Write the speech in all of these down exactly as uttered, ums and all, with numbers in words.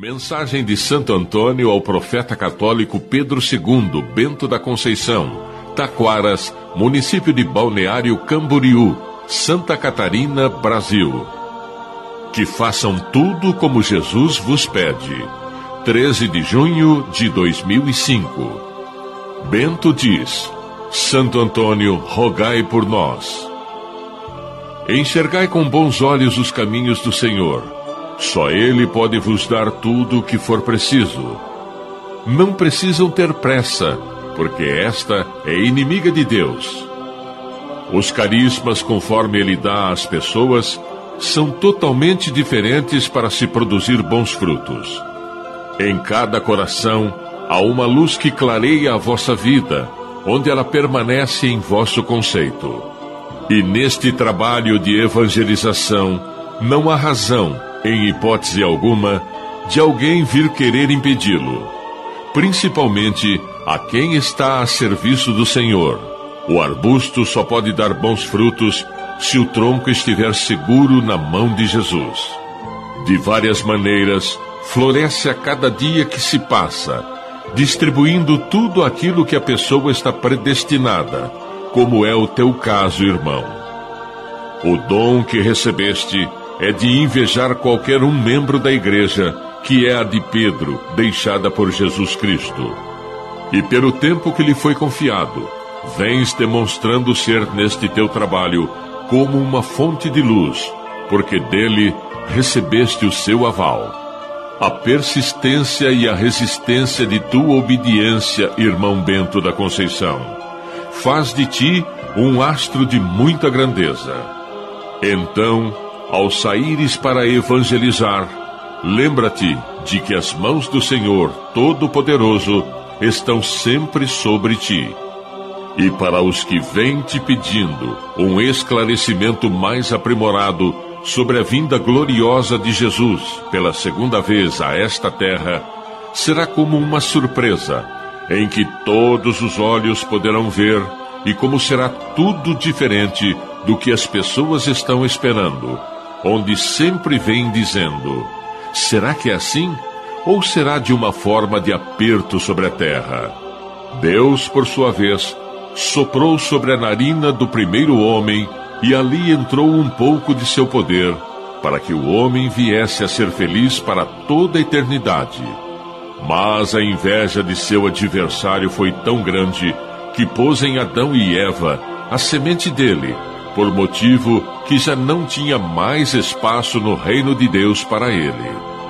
Mensagem de Santo Antônio ao profeta católico Pedro segundo, Bento da Conceição, Taquaras, município de Balneário Camboriú, Santa Catarina, Brasil. Que façam tudo como Jesus vos pede. treze de junho de dois mil e cinco. Bento diz: Santo Antônio, rogai por nós. Enxergai com bons olhos os caminhos do Senhor. Só Ele pode vos dar tudo o que for preciso. Não precisam ter pressa, porque esta é inimiga de Deus. Os carismas, conforme Ele dá às pessoas, são totalmente diferentes para se produzir bons frutos. Em cada coração há uma luz que clareia a vossa vida, onde ela permanece em vosso conceito. E neste trabalho de evangelização, não há razão, em hipótese alguma, de alguém vir querer impedi-lo, principalmente a quem está a serviço do Senhor. O arbusto só pode dar bons frutos se o tronco estiver seguro na mão de Jesus. De várias maneiras, floresce a cada dia que se passa, distribuindo tudo aquilo que a pessoa está predestinada, como é o teu caso, irmão. O dom que recebeste é de invejar qualquer um membro da igreja, que é a de Pedro, deixada por Jesus Cristo. E pelo tempo que lhe foi confiado, vens demonstrando ser neste teu trabalho como uma fonte de luz, porque dele recebeste o seu aval. A persistência e a resistência de tua obediência, irmão Bento da Conceição, faz de ti um astro de muita grandeza. Então, ao saíres para evangelizar, lembra-te de que as mãos do Senhor Todo-Poderoso estão sempre sobre ti. E para os que vêm te pedindo um esclarecimento mais aprimorado sobre a vinda gloriosa de Jesus pela segunda vez a esta terra, será como uma surpresa, em que todos os olhos poderão ver, e como será tudo diferente do que as pessoas estão esperando, onde sempre vem dizendo: será que é assim? Ou será de uma forma de aperto sobre a terra? Deus, por sua vez, soprou sobre a narina do primeiro homem, e ali entrou um pouco de seu poder, para que o homem viesse a ser feliz para toda a eternidade. Mas a inveja de seu adversário foi tão grande, que pôs em Adão e Eva a semente dele, por motivo que já não tinha mais espaço no reino de Deus para ele.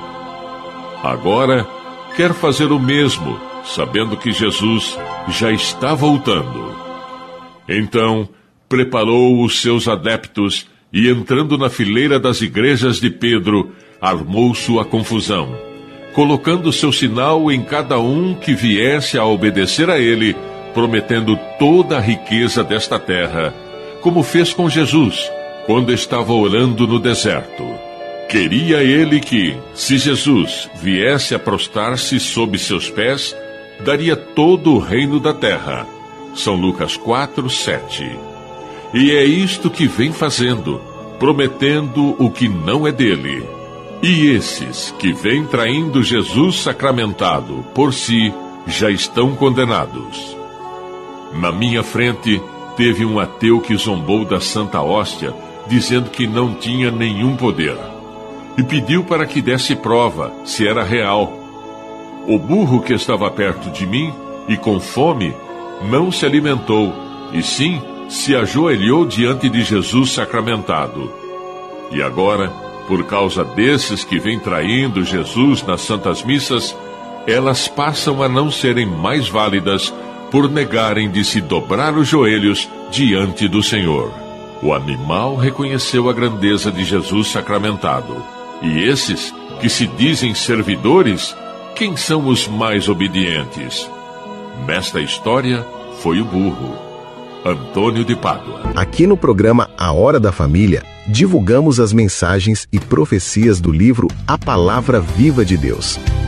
Agora, quer fazer o mesmo, sabendo que Jesus já está voltando. Então, preparou os seus adeptos e, entrando na fileira das igrejas de Pedro, armou sua confusão, colocando seu sinal em cada um que viesse a obedecer a ele, prometendo toda a riqueza desta terra, como fez com Jesus, quando estava orando no deserto. Queria ele que, se Jesus viesse a prostrar-se sob seus pés, daria todo o reino da terra. São Lucas quatro, sete. E é isto que vem fazendo, prometendo o que não é dele. E esses que vêm traindo Jesus sacramentado por si, já estão condenados. Na minha frente, teve um ateu que zombou da Santa Hóstia, dizendo que não tinha nenhum poder, e pediu para que desse prova, se era real. O burro que estava perto de mim, e com fome, não se alimentou, e sim se ajoelhou diante de Jesus sacramentado. E agora, por causa desses que vêm traindo Jesus nas santas missas, elas passam a não serem mais válidas por negarem de se dobrar os joelhos diante do Senhor. O animal reconheceu a grandeza de Jesus sacramentado. E esses, que se dizem servidores, quem são os mais obedientes? Nesta história, foi o burro. Antônio de Pádua. Aqui no programa A Hora da Família, divulgamos as mensagens e profecias do livro A Palavra Viva de Deus.